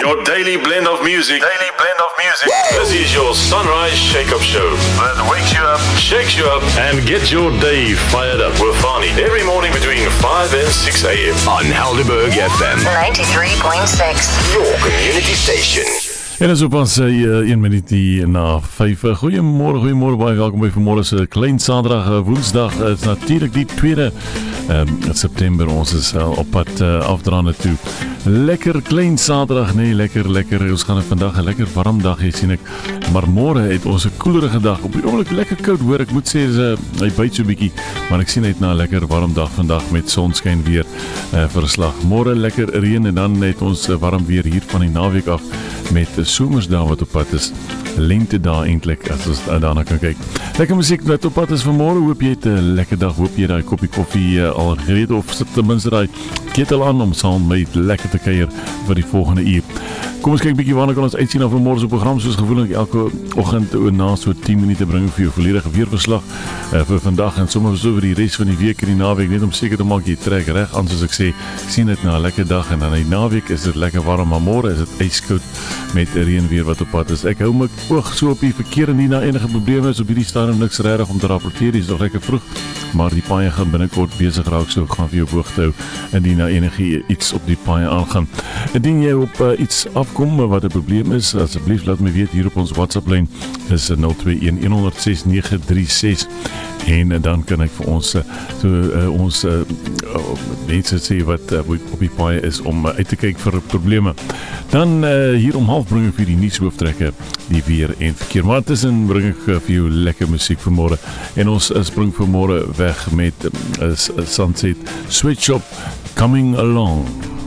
Your daily blend of music. This is your Sunrise Shake-Up Show. That wakes you up, shakes you up, and gets your day fired up with Fani. Every morning between 5 and 6 a.m. on Helderberg FM 93.6. Your community station. En is op ons 1 minuut na 5. Goeiemôre, baie welkom by vanmôre se klein Saterdag, Woensdag. Dit is natuurlik die 2de September. Ons is op pad afdraande toe. Lekker klein Saterdag, nee, lekker. Ons gaan vandag 'n lekker warm dag hê, sien ek. Maar môre het ons 'n koelerige dag. Op die oomblik lekker koud, hoor. Ek moet sê hy byt so bietjie, maar ek sien uit na 'n lekker warm dag vandag met sonskyn weer verslag. Môre lekker reën en dan het ons warm weer hier van die naweek af met somersdae wat op pad is. Lente daar eintlik as ons daarna kan kyk. Lekker musiek wat op pad is vanmôre. Hoop jy het 'n lekker dag. Hoop jy daai koppie koffie al gereed of sit ten minste daai ketel aan om saam met lekker te kuier vir die volgende uur. Kom ons kyk bietjie waarna kan ons uitsien na vanmôre se program. Soos gewoonlik elke oggend na so 10 minute bring vir jou volledige weerverslag vir vandag en sommer so vir die res van die week en die naweek, net om seker te maak jy trek reg aan. Soos ek sê, ek sien dit na 'n lekker dag en dan die naweek is dit lekker warm, maar môre is dit yskoud met reën weer wat op pad is. Ek hou my oog so op die verkeer en nie na enige probleme is op hierdie stadium niks regtig om te rapporteer. Dit is nog lekker vroeg, maar die paaie gaan binnekort besig raak, so ek gaan vir jou hoogte hou indien na enige iets op die paaie aangaan. Indien jy op iets afkom wat 'n probleem is, asseblief laat my weet hier op ons WhatsApp lyn is 021 106 936 en dan kan ek vir ons ons mense sê wat op die paaie is om uit te kyk vir probleme. Dan hier om 0:30 bring ek vir die nuushooftrekke, die weer en verkeer. Maar tussen bring ek vir jou lekker musiek vanmôre en ons spring vanmôre weg met Sunset Sweatshop Coming Along.